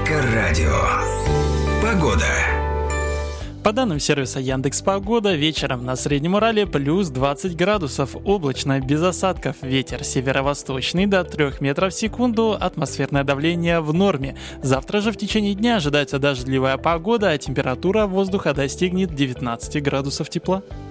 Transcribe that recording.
Эльдоррадио. Погода. По данным сервиса Яндекс.Погода, вечером на Среднем Урале плюс 20 градусов, облачно, без осадков, ветер северо-восточный до 3 метров в секунду, атмосферное давление в норме. Завтра же в течение дня ожидается дождливая погода, а температура воздуха достигнет 19 градусов тепла.